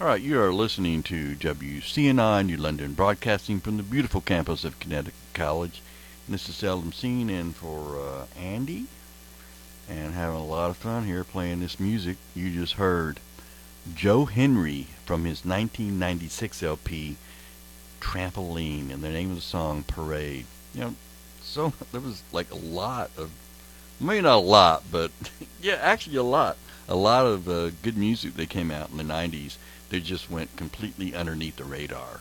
All right, you are listening to WCNI New London, broadcasting from the beautiful campus of Connecticut College. And this is Seldom Seen in for Andy, and having a lot of fun here playing this music. You just heard Joe Henry from his 1996 LP, Trampoline, and the name of the song, Parade. So there was like a lot of, maybe not a lot, but yeah, actually a lot of good music that came out in the 90s. They just went completely underneath the radar.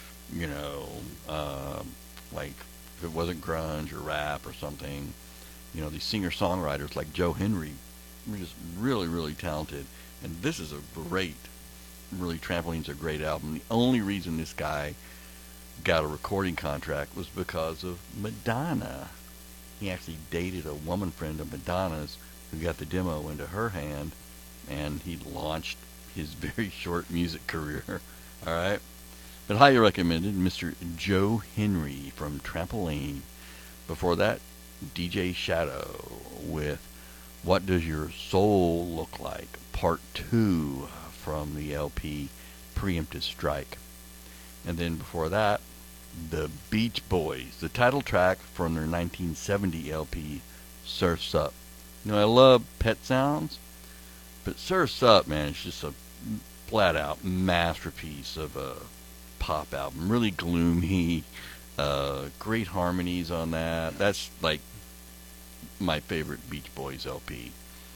Like if it wasn't grunge or rap or something, these singer-songwriters like Joe Henry were just really, really talented. And this is Trampoline's a great album. The only reason this guy got a recording contract was because of Madonna. He actually dated a woman friend of Madonna's who got the demo into her hand, and he launched his very short music career. All right, but highly recommended, Mr. Joe Henry from Trampoline. Before that, DJ Shadow with What Does Your Soul Look Like, Part 2 from the LP Preemptive Strike. And then before that, the Beach Boys, the title track from their 1970 LP, Surf's Up. I love Pet Sounds, but Surf's Up, man, it's just a flat-out masterpiece of a pop album. Really gloomy, great harmonies on that. That's like my favorite Beach Boys LP.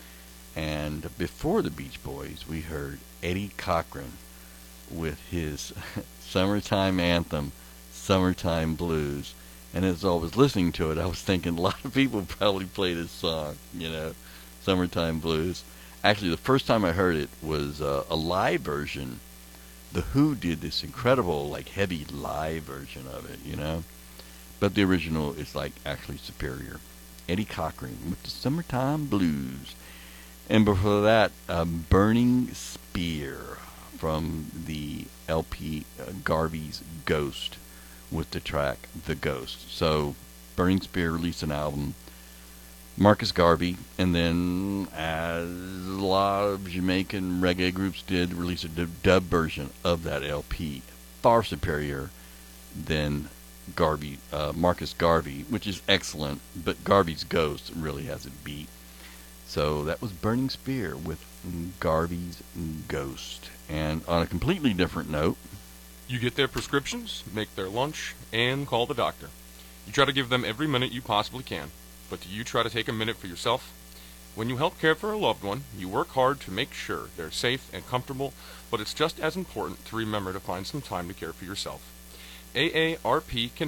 And before the Beach Boys, we heard Eddie Cochran with his summertime anthem, Summertime Blues. And as I was listening to it, I was thinking a lot of people probably play this song, Summertime Blues. Actually, the first time I heard it was a live version. The Who did this incredible, heavy live version of it, But the original is, actually superior. Eddie Cochran with the Summertime Blues. And before that, Burning Spear from the LP Garvey's Ghost with the track The Ghost. So, Burning Spear released an album, Marcus Garvey, and then, as a lot of Jamaican reggae groups did, release a dub version of that LP, far superior than Marcus Garvey, which is excellent, but Garvey's Ghost really has it beat. So that was Burning Spear with Garvey's Ghost. And on a completely different note, you get their prescriptions, make their lunch, and call the doctor. You try to give them every minute you possibly can. But do you try to take a minute for yourself? When you help care for a loved one, you work hard to make sure they're safe and comfortable, but it's just as important to remember to find some time to care for yourself. AARP can